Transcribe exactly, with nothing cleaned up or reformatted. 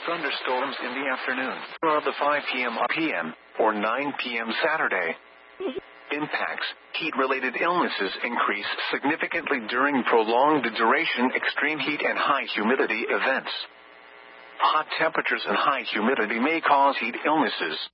thunderstorms in the afternoon of the five p.m. p.m. or nine p.m. Saturday. Impacts. Heat-related illnesses increase significantly during prolonged duration extreme heat and high humidity events. Hot temperatures and high humidity may cause heat illnesses.